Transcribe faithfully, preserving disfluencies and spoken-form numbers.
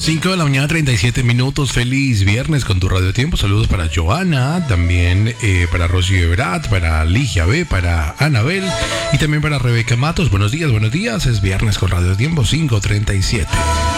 cinco de la mañana, treinta y siete minutos. Feliz viernes con tu Radio Tiempo. Saludos para Joana, también eh, para Rosy Ebrat, para Ligia B, para Anabel y también para Rebeca Matos. Buenos días, buenos días. Es viernes con Radio Tiempo, cinco treinta y siete.